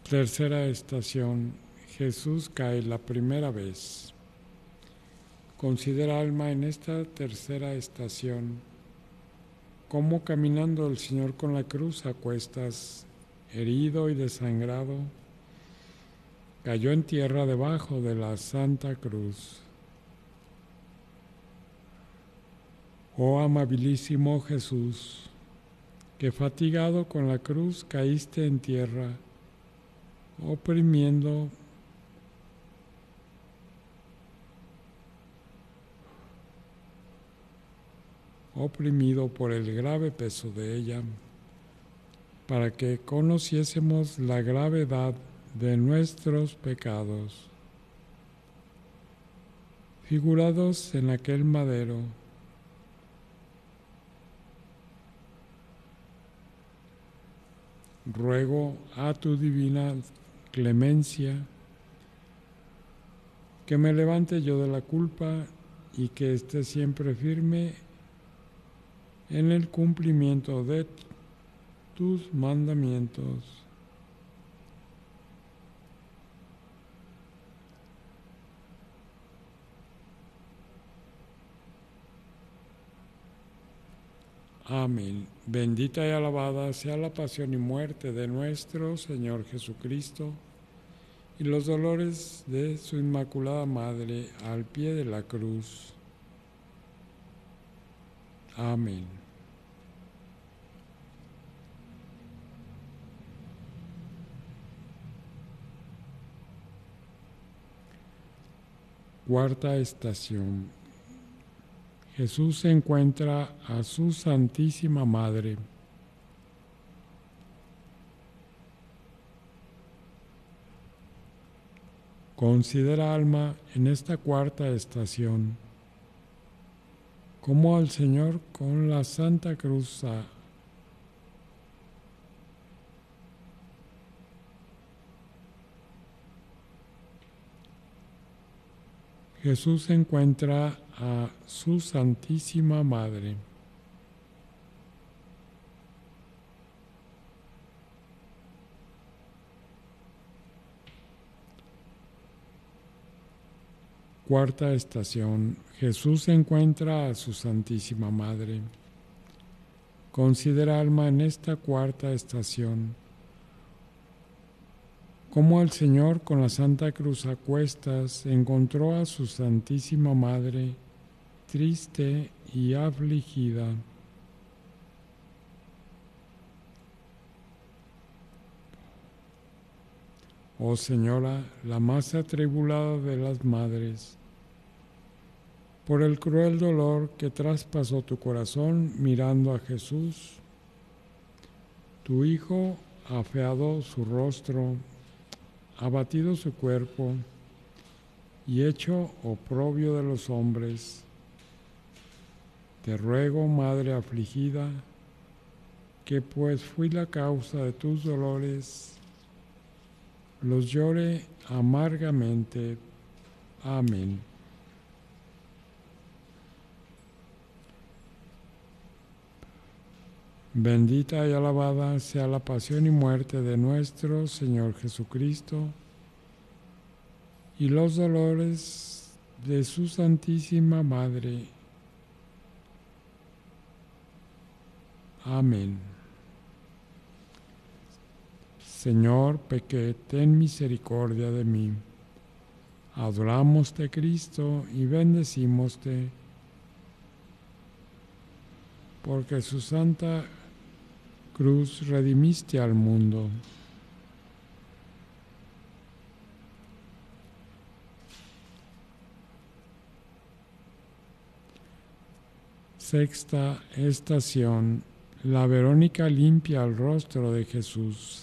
Tercera estación. Jesús cae la primera vez. Considera, alma, en esta tercera estación cómo caminando el Señor con la cruz a cuestas, herido y desangrado, cayó en tierra debajo de la Santa Cruz. Oh amabilísimo Jesús, que fatigado con la cruz caíste en tierra, oprimido por el grave peso de ella, para que conociésemos la gravedad de nuestros pecados, figurados en aquel madero. Ruego a tu divina clemencia que me levante yo de la culpa y que esté siempre firme en el cumplimiento de tus mandamientos. Amén. Bendita y alabada sea la pasión y muerte de nuestro Señor Jesucristo y los dolores de su Inmaculada Madre al pie de la cruz. Amén. Cuarta estación. Jesús encuentra a su Santísima Madre. Considera, alma, en esta cuarta estación cómo al Señor con la Santa Cruz Jesús encuentra a su Santísima Madre. Cuarta estación. Jesús encuentra a su Santísima Madre. Considera, alma, en esta cuarta estación cómo el Señor con la Santa Cruz a cuestas encontró a su Santísima Madre triste y afligida. Oh Señora, la más atribulada de las madres, por el cruel dolor que traspasó tu corazón mirando a Jesús, tu Hijo, afeado su rostro, abatido su cuerpo y hecho oprobio de los hombres, te ruego, Madre afligida, que pues fui la causa de tus dolores, los llore amargamente. Amén. Bendita y alabada sea la pasión y muerte de nuestro Señor Jesucristo y los dolores de su Santísima Madre. Amén. Señor, pequé, ten misericordia de mí. Adorámoste, Cristo, y bendecímoste, porque su Santa Cruz redimiste al mundo. Sexta estación. La Verónica limpia el rostro de Jesús.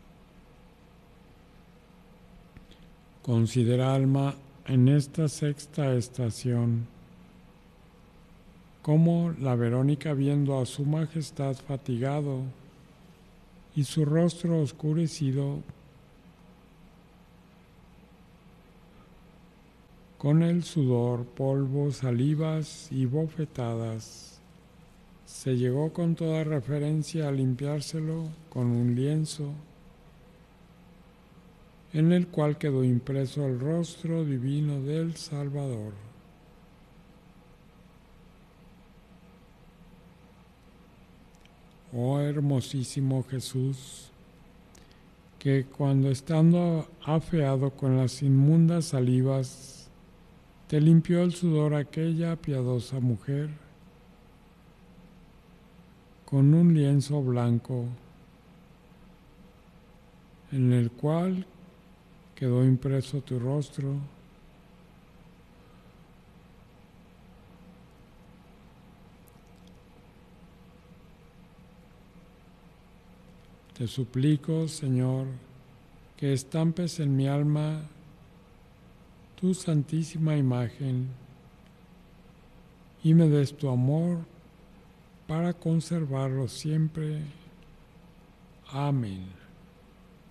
Considera, alma, en esta sexta estación cómo la Verónica, viendo a su Majestad fatigado y su rostro oscurecido con el sudor, polvo, salivas y bofetadas, se llegó con toda referencia a limpiárselo con un lienzo en el cual quedó impreso el rostro divino del Salvador. Oh hermosísimo Jesús, que cuando estando afeado con las inmundas salivas, te limpió el sudor aquella piadosa mujer, con un lienzo blanco, en el cual quedó impreso tu rostro, te suplico, Señor, que estampes en mi alma tu santísima imagen y me des tu amor para conservarlo siempre. Amén.